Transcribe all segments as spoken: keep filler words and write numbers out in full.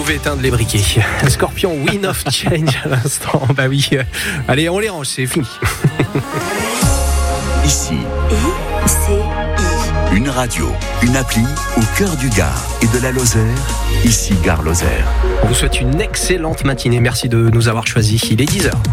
pouvez éteindre les briquets. Scorpion, Wind of Change à l'instant. Bah oui. Allez, on les range, c'est fini. Ici, I C I. une radio, une appli au cœur du Gard et de la Lozère. Ici, Gare Lozère. On vous souhaite une excellente matinée. Merci de nous avoir choisis. Il est dix heures.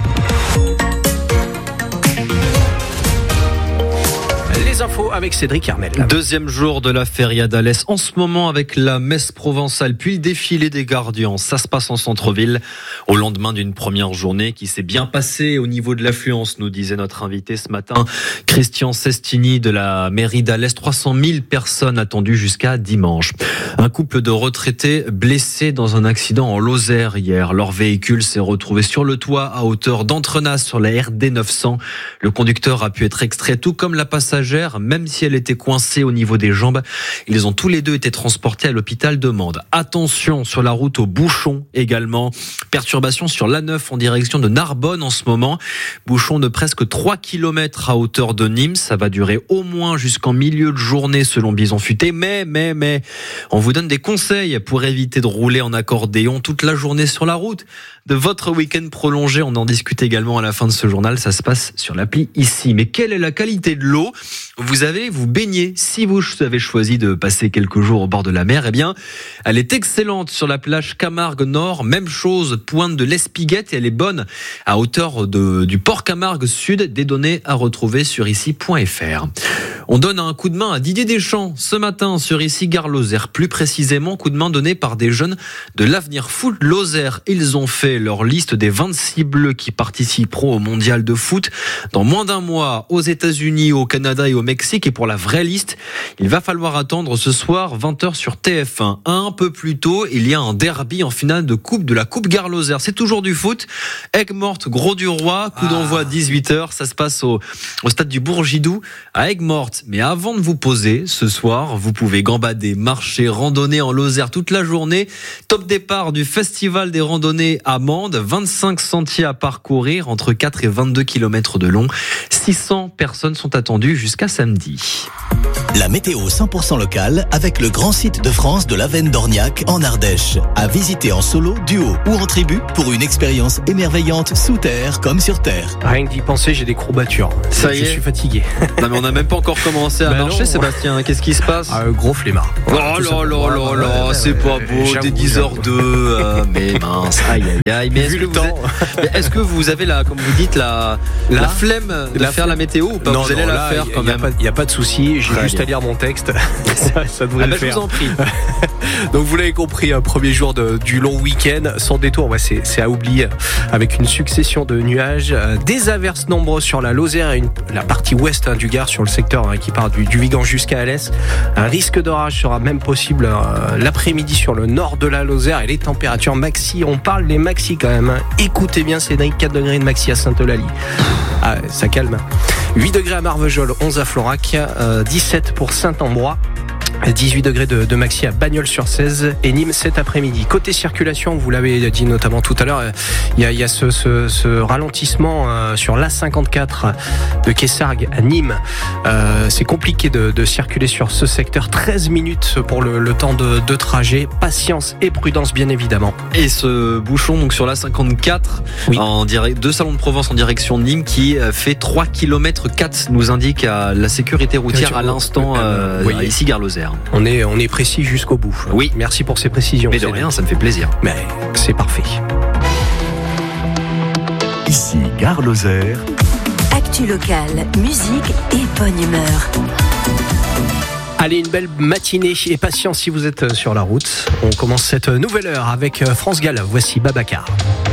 Les infos avec Cédric Armel. Deuxième jour de la Feria d'Alès, en ce moment avec la messe provençale, puis le défilé des gardiens. Ça se passe en centre-ville, au lendemain d'une première journée qui s'est bien passée au niveau de l'affluence, nous disait notre invité ce matin, Christian Sestini de la mairie d'Alès. trois cent mille personnes attendues jusqu'à dimanche. Un couple de retraités blessés dans un accident en Lozère hier. Leur véhicule s'est retrouvé sur le toit à hauteur d'Entrenas sur la R D neuf cents. Le conducteur a pu être extrait, tout comme la passagère, même si elle était coincée au niveau des jambes. Ils ont tous les deux été transportés à l'hôpital de Mende. Attention sur la route aux bouchons également. Perturbation sur l'A neuf en direction de Narbonne en ce moment. Bouchon de presque trois kilomètres à hauteur de Nîmes. Ça va durer au moins jusqu'en milieu de journée selon Bison Futé. Mais, mais, mais, on vous donne des conseils pour éviter de rouler en accordéon toute la journée sur la route. De votre week-end prolongé, on en discute également à la fin de ce journal. Ça se passe sur l'appli ici. Mais quelle est la qualité de l'eau ? Vous avez vous baignez. Si vous avez choisi de passer quelques jours au bord de la mer, eh bien, elle est excellente sur la plage Camargue Nord. Même chose, pointe de l'Espiguette, et elle est bonne à hauteur de, du port Camargue Sud. Des données à retrouver sur ici point f r. On donne un coup de main à Didier Deschamps ce matin sur ici Gare Lozère. Plus précisément, coup de main donné par des jeunes de l'Avenir Foot Lozère. Ils ont fait leur liste des vingt-six bleus qui participeront au mondial de foot dans moins d'un mois aux États-Unis, au Canada et au Mexique. Et pour la vraie liste, il va falloir attendre ce soir vingt heures sur T F un. Un peu plus tôt, il y a un derby en finale de coupe de la Coupe Gare Lozère. C'est toujours du foot. Aigues-Mortes, Gros-du-Roi, coup d'envoi à dix-huit heures. Ça se passe au, au stade du Bourgidou à Aigues-Mortes. Mais avant de vous poser, ce soir, vous pouvez gambader, marcher, randonner en Lozère toute la journée. Top départ du Festival des randonnées à Mende. vingt-cinq sentiers à parcourir, entre quatre et vingt-deux kilomètres de long. six cents personnes sont attendues jusqu'à samedi. La météo cent pour cent locale avec le grand site de France de l'Avenne d'Orniac en Ardèche. À visiter en solo, duo ou en tribu pour une expérience émerveillante sous terre comme sur terre. Rien que d'y penser, j'ai des courbatures. Ça y je est. suis fatigué. Non mais on n'a même pas encore commencé à bah marcher, non. Sébastien. Qu'est-ce qui se passe ? Ah, gros flemmard. Oh là là là là, c'est pas beau, t'es dix heures deux, euh, mais mince, aïe aïe aïe. Mais est-ce Vu que, le vous temps. êtes, est-ce que vous avez la, comme vous dites, la, la, La- flemme de la faire flemme. la météo ou pas ? Non, Vous allez non, la là, faire y a- quand y a même. pas- Il n'y a pas de souci, j'ai Très juste bien. à lire mon texte. ça, ça devrait Ah le bah, je faire. vous en prie. Donc vous l'avez compris, un premier jour de, du long week-end, sans détour, ouais, c'est, c'est à oublier, avec une succession de nuages, euh, des averses nombreuses sur la Lozère et une, la partie ouest hein, du Gard, sur le secteur hein, qui part du, du Vigan jusqu'à Alès. Un risque d'orage sera même possible euh, l'après-midi sur le nord de la Lozère, et les températures maxi, on parle des maxi quand même, hein. Écoutez bien Cédric, quatre degrés de maxi à Sainte-Eulalie. Ah, ça calme. huit degrés à Marvejols, onze à Florac, euh, dix-sept pour Saint-Ambrois. dix-huit degrés de, de maxi à Bagnols-sur-Cèze et Nîmes cet après-midi. Côté circulation, vous l'avez dit notamment tout à l'heure, il y a, il y a ce, ce, ce ralentissement euh, sur l'A cinquante-quatre de Quessargues à Nîmes. Euh, c'est compliqué de, de circuler sur ce secteur. treize minutes pour le, le temps de, de trajet. Patience et prudence, bien évidemment. Et ce bouchon donc sur l'A cinquante-quatre, Oui. en direct, de Salon de Provence en direction de Nîmes, qui fait trois kilomètres quatre, nous indique à la sécurité routière à l'instant, euh, Oui. ici Gare Lozère. On est, on est précis jusqu'au bout. Oui. Merci pour ces précisions. Mais de Cédric. rien, ça me fait plaisir. Mais c'est parfait. Ici, Gare Lozère. Actu locale, musique et bonne humeur. Allez, une belle matinée et patience si vous êtes sur la route. On commence cette nouvelle heure avec France Gall. Voici Babacar.